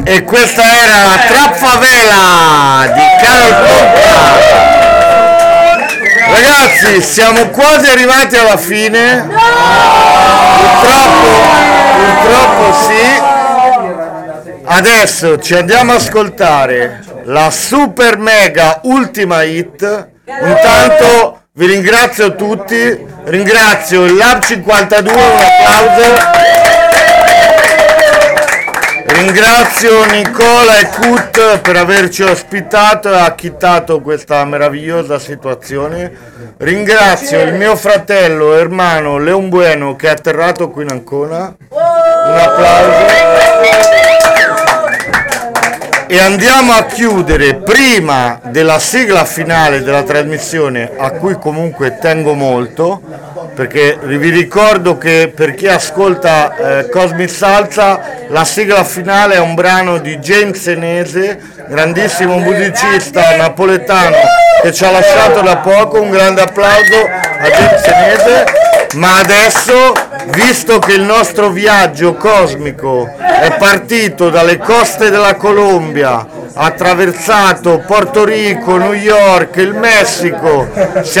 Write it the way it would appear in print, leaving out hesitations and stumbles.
E questa era la Trap Favela di Carol Conca. Ragazzi, siamo quasi arrivati alla fine. Purtroppo sì. Adesso ci andiamo ad ascoltare la super mega ultima hit. Intanto vi ringrazio tutti, ringrazio il Lab 52, un applauso. Ringrazio Nicola e Kut per averci ospitato e acchittato questa meravigliosa situazione. Ringrazio il mio fratello Ermano Leon Bueno che è atterrato qui in Ancona. Un applauso. E andiamo a chiudere prima della sigla finale della trasmissione, a cui comunque tengo molto, perché vi ricordo che per chi ascolta Cosmic Salsa la sigla finale è un brano di James Senese, grandissimo musicista napoletano che ci ha lasciato da poco. Un grande applauso a James Senese. Ma adesso, visto che il nostro viaggio cosmico è partito dalle coste della Colombia, ha attraversato Porto Rico, New York, il Messico,